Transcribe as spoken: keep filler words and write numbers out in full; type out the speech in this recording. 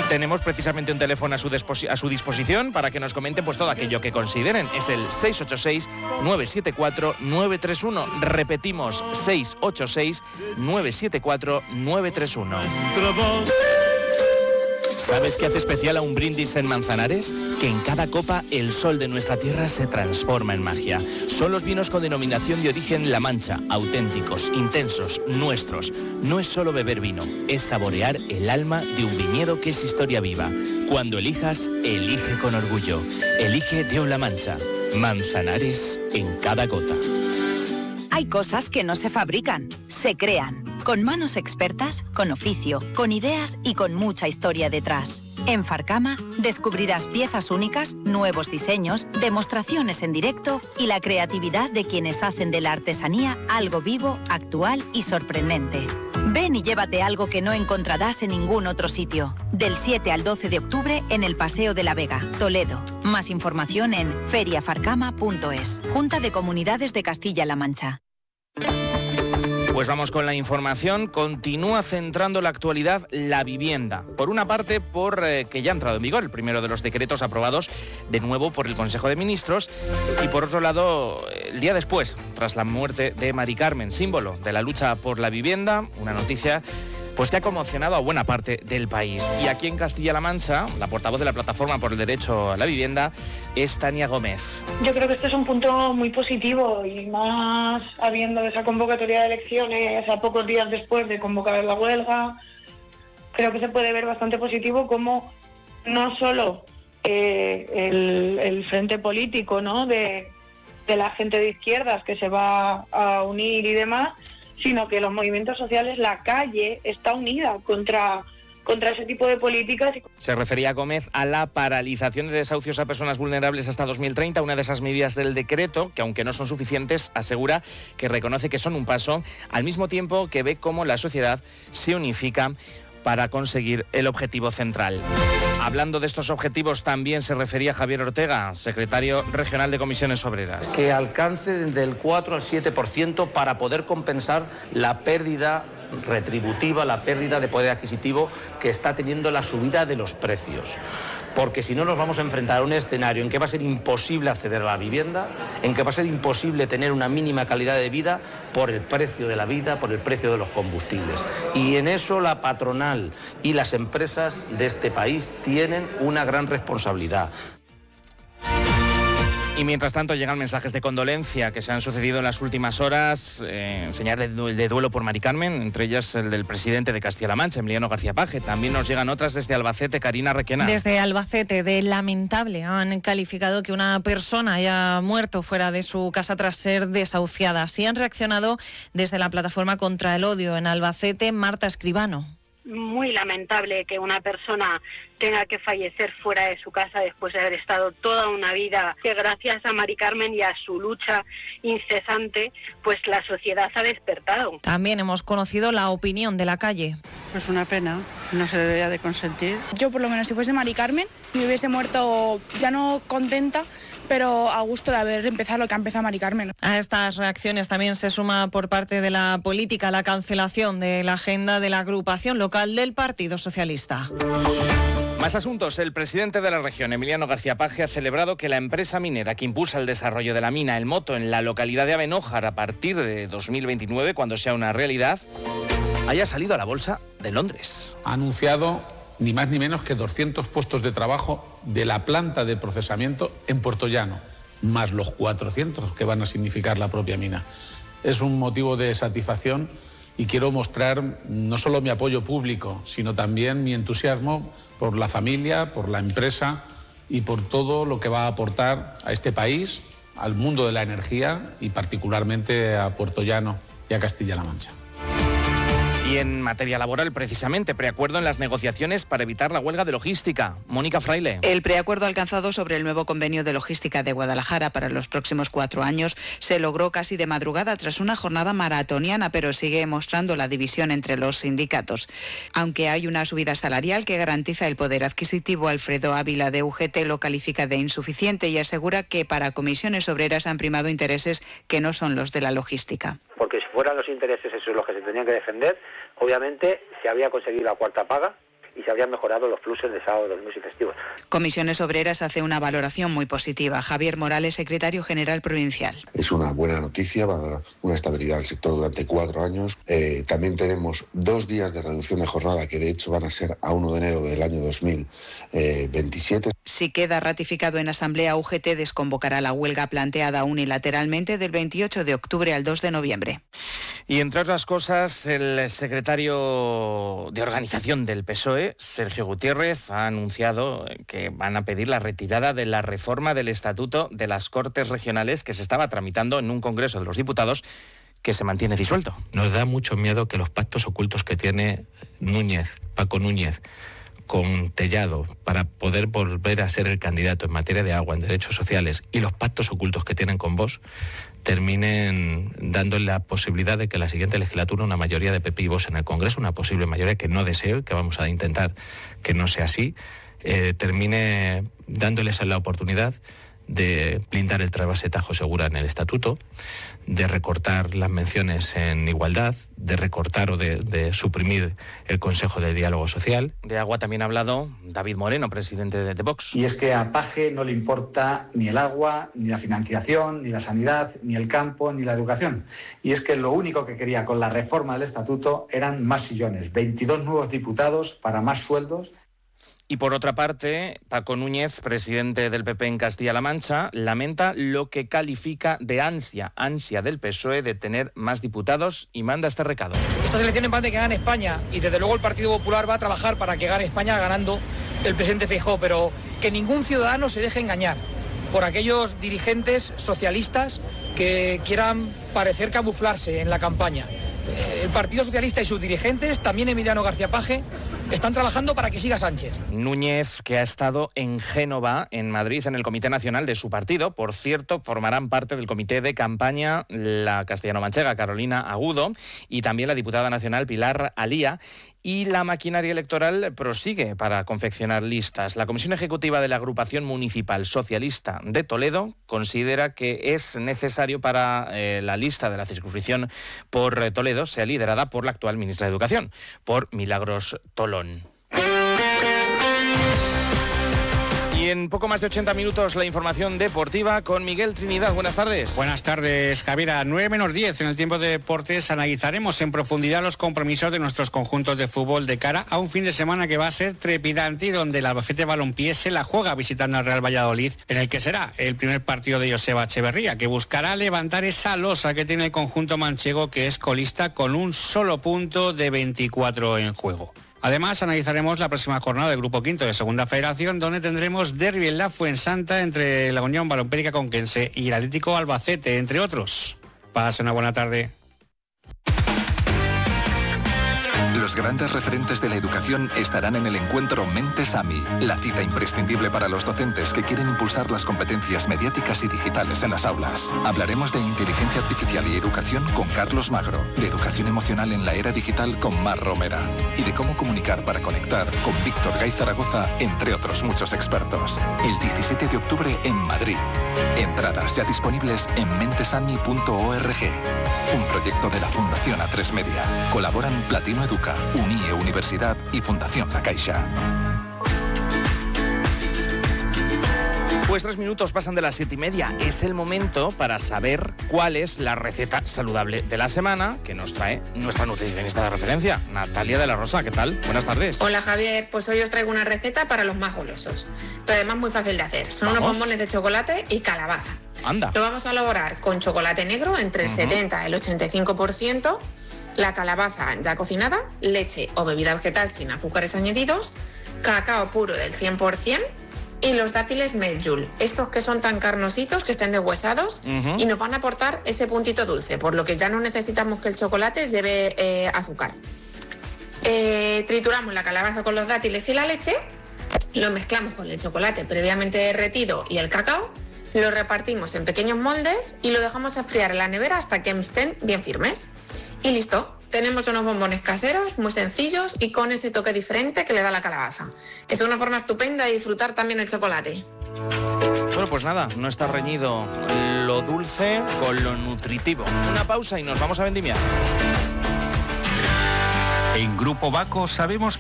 tenemos precisamente un teléfono a su, a su disposición para que nos comenten pues todo aquello que consideren. Es el seis ocho seis, nueve siete cuatro, nueve tres uno. Repetimos, seis ocho seis, nueve siete cuatro, nueve tres uno. ¿Sabes qué hace especial a un brindis en Manzanares? Que en cada copa el sol de nuestra tierra se transforma en magia. Son los vinos con denominación de origen La Mancha, auténticos, intensos, nuestros. No es solo beber vino, es saborear el alma de un viñedo que es historia viva. Cuando elijas, elige con orgullo. Elige Deo La Mancha. Manzanares en cada gota. Hay cosas que no se fabrican, se crean. Con manos expertas, con oficio, con ideas y con mucha historia detrás. En Farcama descubrirás piezas únicas, nuevos diseños, demostraciones en directo y la creatividad de quienes hacen de la artesanía algo vivo, actual y sorprendente. Ven y llévate algo que no encontrarás en ningún otro sitio. Del siete al doce de octubre en el Paseo de la Vega, Toledo. Más información en feria farcama punto es. Junta de Comunidades de Castilla-La Mancha. Pues vamos con la información. Continúa centrando la actualidad la vivienda. Por una parte, por eh, que ya ha entrado en vigor el primero de los decretos aprobados de nuevo por el Consejo de Ministros. Y por otro lado, el día después, tras la muerte de Mari Carmen, símbolo de la lucha por la vivienda, una noticia pues que ha conmocionado a buena parte del país. Y aquí en Castilla-La Mancha, la portavoz de la Plataforma por el Derecho a la Vivienda es Tania Gómez. Yo creo que este es un punto muy positivo y más habiendo esa convocatoria de elecciones a pocos días después de convocar la huelga, creo que se puede ver bastante positivo como no solo eh, el, el frente político, ¿no?, de, de la gente de izquierdas que se va a unir y demás, sino que los movimientos sociales, la calle, está unida contra, contra ese tipo de políticas. Se refería Gómez a la paralización de desahucios a personas vulnerables hasta dos mil treinta, una de esas medidas del decreto, que aunque no son suficientes, asegura que reconoce que son un paso, al mismo tiempo que ve cómo la sociedad se unifica para conseguir el objetivo central. Hablando de estos objetivos, también se refería Javier Ortega, secretario regional de Comisiones Obreras. Que alcance del cuatro al siete por ciento para poder compensar la pérdida retributiva, la pérdida de poder adquisitivo que está teniendo la subida de los precios. Porque si no nos vamos a enfrentar a un escenario en que va a ser imposible acceder a la vivienda, en que va a ser imposible tener una mínima calidad de vida por el precio de la vida, por el precio de los combustibles. Y en eso la patronal y las empresas de este país tienen una gran responsabilidad. Y mientras tanto llegan mensajes de condolencia que se han sucedido en las últimas horas, eh, señal de, de duelo por Mari Carmen, entre ellas el del presidente de Castilla-La Mancha, Emiliano García Paje. También nos llegan otras desde Albacete, Karina Requena. Desde Albacete, de lamentable, han calificado que una persona haya muerto fuera de su casa tras ser desahuciada. Así han reaccionado desde la Plataforma contra el Odio en Albacete, Marta Escribano. Muy lamentable que una persona tenga que fallecer fuera de su casa después de haber estado toda una vida, que gracias a Mari Carmen y a su lucha incesante, pues la sociedad ha despertado. También hemos conocido la opinión de la calle. Es una pena, no se debería de consentir. Yo por lo menos si fuese Mari Carmen me hubiese muerto ya no contenta, pero a gusto de haber empezado lo que ha empezado Mari Carmen. A estas reacciones también se suma por parte de la política la cancelación de la agenda de la agrupación local del Partido Socialista. Más asuntos. El presidente de la región, Emiliano García Paje, ha celebrado que la empresa minera que impulsa el desarrollo de la mina El Moto en la localidad de Abenójar a partir de dos mil veintinueve, cuando sea una realidad, haya salido a la bolsa de Londres. Ha anunciado ni más ni menos que doscientos puestos de trabajo de la planta de procesamiento en Puertollano, más los cuatrocientos que van a significar la propia mina. Es un motivo de satisfacción y quiero mostrar no solo mi apoyo público, sino también mi entusiasmo por la familia, por la empresa y por todo lo que va a aportar a este país, al mundo de la energía y particularmente a Puertollano y a Castilla-La Mancha. Y en materia laboral, precisamente, preacuerdo en las negociaciones para evitar la huelga de logística. Mónica Fraile. El preacuerdo alcanzado sobre el nuevo convenio de logística de Guadalajara para los próximos cuatro años se logró casi de madrugada tras una jornada maratoniana, pero sigue mostrando la división entre los sindicatos. Aunque hay una subida salarial que garantiza el poder adquisitivo, Alfredo Ávila de U G T lo califica de insuficiente y asegura que para comisiones obreras han primado intereses que no son los de la logística. Porque si fueran los intereses esos los que se tenían que defender, obviamente se había conseguido la cuarta paga y se habrían mejorado los fluxos de sábado, domingos y festivos. Comisiones Obreras hace una valoración muy positiva. Javier Morales, secretario general provincial. Es una buena noticia, va a dar una estabilidad al sector durante cuatro años. Eh, también tenemos dos días de reducción de jornada que de hecho van a ser a uno de enero del año dos mil veintisiete. Si queda ratificado en Asamblea, U G T desconvocará la huelga planteada unilateralmente del veintiocho de octubre al dos de noviembre. Y entre otras cosas, el secretario de Organización del P S O E, Sergio Gutiérrez, ha anunciado que van a pedir la retirada de la reforma del Estatuto de las Cortes Regionales que se estaba tramitando en un Congreso de los Diputados que se mantiene disuelto. Nos da mucho miedo que los pactos ocultos que tiene Núñez, Paco Núñez, con Tellado para poder volver a ser el candidato en materia de agua, en derechos sociales, y los pactos ocultos que tienen con Vox, terminen dándole la posibilidad de que la siguiente legislatura una mayoría de P P y Vox en el Congreso, una posible mayoría que no deseo, que vamos a intentar que no sea así, eh, termine dándoles la oportunidad de blindar el trasvase Tajo Segura en el Estatuto, de recortar las menciones en igualdad, de recortar o de, de suprimir el Consejo de Diálogo Social. De agua también ha hablado David Moreno, presidente de, de Vox. Y es que a Paje no le importa ni el agua, ni la financiación, ni la sanidad, ni el campo, ni la educación. Y es que lo único que quería con la reforma del Estatuto eran más sillones, veintidós nuevos diputados para más sueldos. Y por otra parte, Paco Núñez, presidente del P P en Castilla-La Mancha, lamenta lo que califica de ansia, ansia del P S O E de tener más diputados y manda este recado. Estas elecciones van de que gane España y desde luego el Partido Popular va a trabajar para que gane España ganando el presidente Feijóo, pero que ningún ciudadano se deje engañar por aquellos dirigentes socialistas que quieran parecer camuflarse en la campaña. El Partido Socialista y sus dirigentes, también Emiliano García Paje, están trabajando para que siga Sánchez. Núñez, que ha estado en Génova, en Madrid, en el Comité Nacional de su partido. Por cierto, formarán parte del comité de campaña la castellano-manchega Carolina Agudo y también la diputada nacional Pilar Alía. Y la maquinaria electoral prosigue para confeccionar listas. La Comisión Ejecutiva de la Agrupación Municipal Socialista de Toledo considera que es necesario para eh, la lista de la circunscripción por eh, Toledo sea liderada por la actual ministra de Educación, por Milagros Tolón. Y en poco más de ochenta minutos la información deportiva con Miguel Trinidad. Buenas tardes. Buenas tardes, Javier. A nueve menos diez en el tiempo de deportes analizaremos en profundidad los compromisos de nuestros conjuntos de fútbol de cara a un fin de semana que va a ser trepidante y donde el Albacete Balompié se la juega visitando al Real Valladolid, en el que será el primer partido de Joseba Echeverría, que buscará levantar esa losa que tiene el conjunto manchego, que es colista con un solo punto de veinticuatro en juego. Además, analizaremos la próxima jornada del Grupo Quinto de Segunda Federación, donde tendremos derbi en la Fuensanta entre la Unión Balompédica Conquense y el Atlético Albacete, entre otros. Pase una buena tarde. Los grandes referentes de la educación estarán en el encuentro Mentes AMI, la cita imprescindible para los docentes que quieren impulsar las competencias mediáticas y digitales en las aulas. Hablaremos de inteligencia artificial y educación con Carlos Magro, de educación emocional en la era digital con Mar Romera y de cómo comunicar para conectar con Víctor Gay Zaragoza, entre otros muchos expertos. El diecisiete de octubre en Madrid. Entradas ya disponibles en mentesami punto org. Un proyecto de la Fundación A tres Media. Colaboran Platino Educa, UNIE Universidad y Fundación La Caixa. Pues tres minutos pasan de las siete y media. Es el momento para saber cuál es la receta saludable de la semana que nos trae nuestra nutricionista de referencia, Natalia de la Rosa. ¿Qué tal? Buenas tardes. Hola, Javier. Pues hoy os traigo una receta para los más golosos, pero además muy fácil de hacer. Son ¿Vamos? unos bombones de chocolate y calabaza. Anda. Lo vamos a elaborar con chocolate negro entre el uh-huh. setenta y el ochenta y cinco por ciento, la calabaza ya cocinada, leche o bebida vegetal sin azúcares añadidos, cacao puro del cien por ciento y los dátiles Medjool, estos que son tan carnositos que estén deshuesados uh-huh. y nos van a aportar ese puntito dulce, por lo que ya no necesitamos que el chocolate lleve eh, azúcar. Eh, trituramos la calabaza con los dátiles y la leche, lo mezclamos con el chocolate previamente derretido y el cacao, lo repartimos en pequeños moldes y lo dejamos enfriar en la nevera hasta que estén bien firmes. Y listo, tenemos unos bombones caseros muy sencillos y con ese toque diferente que le da la calabaza. Es una forma estupenda de disfrutar también el chocolate. Bueno, pues nada, no está reñido lo dulce con lo nutritivo. Una pausa y nos vamos a vendimiar. En Grupo Baco sabemos